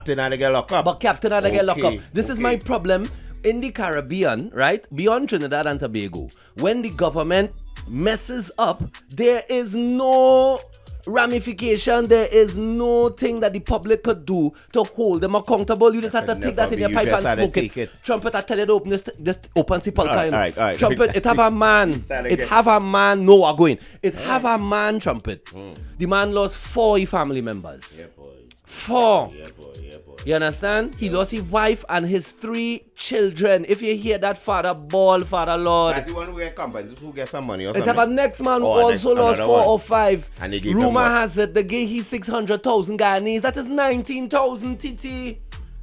Captain had to get locked up. But Captain had to get locked up. Okay, This is my problem in the Caribbean, right? Beyond Trinidad and Tobago. When the government messes up, there is no ramification, there is no thing that the public could do to hold them accountable. You just have to take that in your pipe and smoke it. Trumpet, I tell you to open this open sepulchre. All right. Trumpet, it have a man. It have a man. No, I'm going. It have a man, Trumpet. The man lost 4 family members. Yeah, boy. 4. Yeah, boy. You understand? He lost his wife and his 3 children. If you hear that, Father Ball, Father Lord. That's the one who get companies who get some money or It something. have a next man who Oh, also lost 4 one. or 5. And they gave them Rumor what? has it they gave he 600,000 Guyanese. That is 19,000 TT.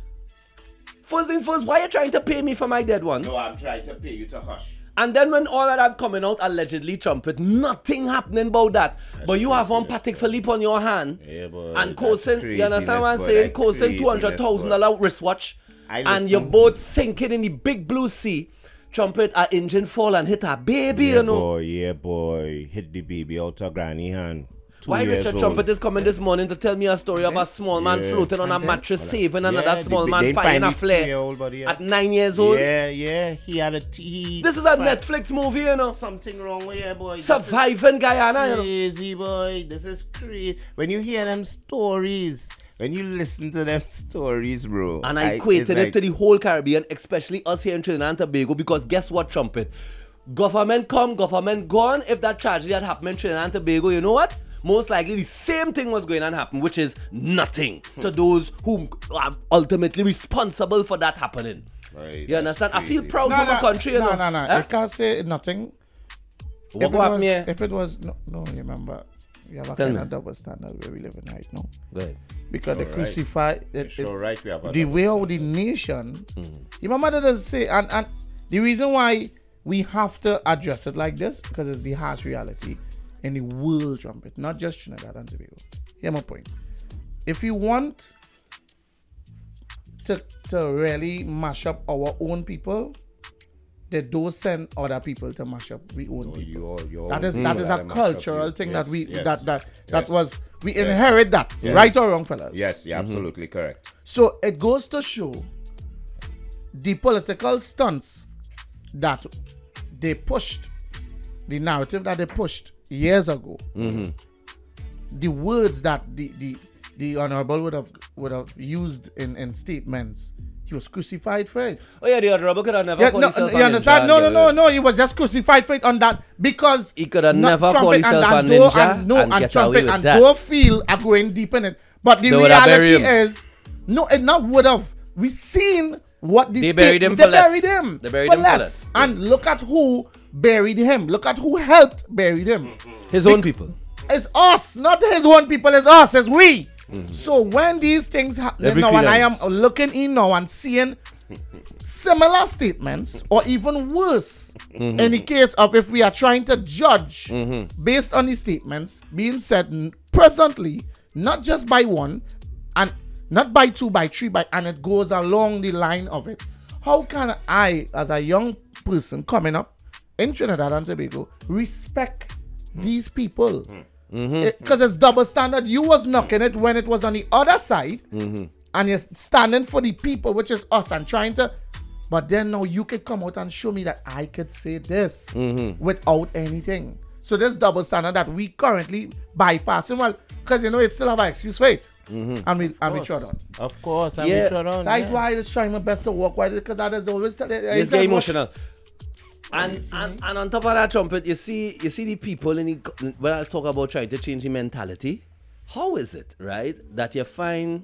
First thing first, why are you trying to pay me for my dead ones? No, I'm trying to pay you to hush. And then when all of that coming out, allegedly Trumpet, nothing happening about that. But you have one Patek Philippe on your hand. Yeah, boy. And that's Cosin, you understand what I'm craziness, saying? boy. Cosin That's $200,000 wristwatch. I And your listen. boat sinking in the big blue sea. Trumpet, a engine fall and hit a baby, you know. Yeah, boy. Hit the baby out of granny hand. 2 Why years Richard old. Trumpet is coming this morning to tell me a story of a small man floating on a mattress saving another small man firing a flare at 9 years old? Yeah. He had a This is a Netflix movie, you know. Something wrong with you, boy. Surviving Guyana, you know. Crazy, boy. This is crazy. When you hear them stories, when you listen to them stories, bro. And I equated it to the whole Caribbean, especially us here in Trinidad and Tobago, because guess what, Trumpet? Government come, government gone. If that tragedy had happened in Trinidad and Tobago, you know what? Most likely the same thing was going to happen, which is nothing to those who are ultimately responsible for that happening. Right, You understand? I feel crazy. proud for my country, you know. No. Huh? You can't say nothing. What happened here? If it was no, you remember, we have a Tell kind me. of double standard where we live in right now. Go ahead. Because Sure, they right. crucify Sure, right. We have a the double way how standard. the nation. You remember that does say, and the reason why we have to address it like this because it's the harsh reality in the world, Trumpet, not just Trinidad and Tobago. Hear my point. If you want to really mash up our own people, they don't send other people to mash up we own people. That is a cultural thing that we that was we inherit that, right or wrong, fellas. Yes, you're absolutely correct. So it goes to show the political stunts that they pushed, the narrative that they pushed years ago. The words that the honorable would have used in statements. He was crucified for it. Oh yeah, the honorable could have never Yeah, called no, himself you a understand? ninja. No. He was just crucified for it on that because He could have not never called Trumpet himself and a Doe ninja and and get Trumpet away with and that. Doe feel are going deep in it. But the They would have reality buried him. is, no, it not would have. We seen what the They state, buried him they for less. buried him. They buried for him for less. less. And look at who buried him. Look at who helped bury him. His own people. It's us, not his own people. It's us, it's we. So when these things happen Every now, and I am credence. looking in now and seeing similar statements, or even worse, in the case of if we are trying to judge based on the statements being said presently, not just by one, and not by two, by three, and it goes along the line of it. How can I, as a young person coming up in Trinidad and Tobago, respect these people? Because it's double standard. You was knocking it when it was on the other side, and you're standing for the people, which is us, and trying to. But then now you could come out and show me that I could say this without anything. So this double standard that we currently bypassing, well, because it still have an excuse for it, and we shut on. Of course, Yeah. That's why I was trying my best to walk with it, because that is always It's get emotional. And on top of that, Trumpet, you see the people when I talk about trying to change the mentality, how is it, right, that you find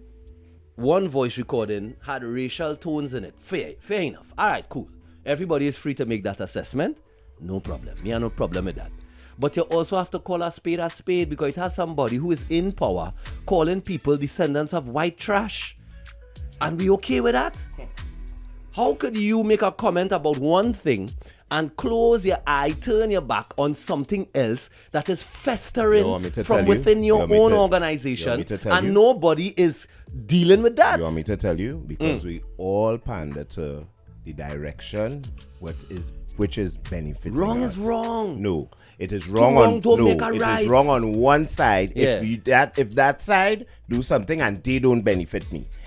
one voice recording had racial tones in it? Fair enough. All right, cool. Everybody is free to make that assessment. No problem. Me have no problem with that. But you also have to call a spade because it has somebody who is in power calling people descendants of white trash. And we okay with that? How could you make a comment about one thing and close your eye, turn your back on something else that is festering You want me to from tell you? within You your want me own to- organization, you want me to tell and you? nobody is dealing with that? You want me to tell you? Because we all pander to the direction what is which is benefiting Wrong us. is wrong. No, it is wrong wrong on don't no. make a It right. is wrong on one side. Yeah. If that side do something and they don't benefit me,